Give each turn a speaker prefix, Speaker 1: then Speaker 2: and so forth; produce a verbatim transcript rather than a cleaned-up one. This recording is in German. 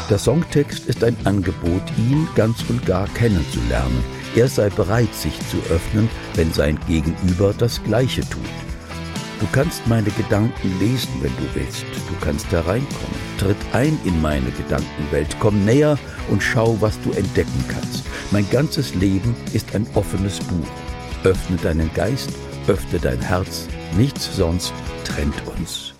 Speaker 1: Der Songtext ist ein Angebot, ihn ganz und gar kennenzulernen. Er sei bereit, sich zu öffnen, wenn sein Gegenüber das Gleiche tut. Du kannst meine Gedanken lesen, wenn du willst. Du kannst hereinkommen. Tritt ein in meine Gedankenwelt. Komm näher und schau, was du entdecken kannst. Mein ganzes Leben ist ein offenes Buch. Öffne deinen Geist, öffne dein Herz. Nichts sonst trennt uns.